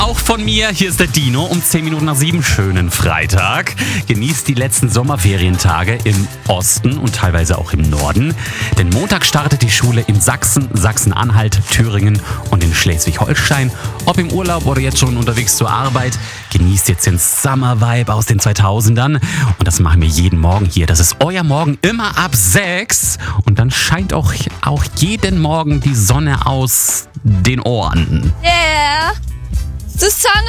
auch von mir. Hier ist der Dino um 10 Minuten nach 7. Schönen Freitag. Genießt die letzten Sommerferientage im Osten und teilweise auch im Norden. Denn Montag startet die Schule in Sachsen, Sachsen-Anhalt, Thüringen und in Schleswig-Holstein. Ob im Urlaub oder jetzt schon unterwegs zur Arbeit, genießt jetzt den Summer-Vibe aus den 2000ern. Und das machen wir jeden Morgen hier. Das ist euer Morgen immer ab 6. Und dann scheint auch jeden Morgen die Sonne aus den Ohren. Yeah, the sun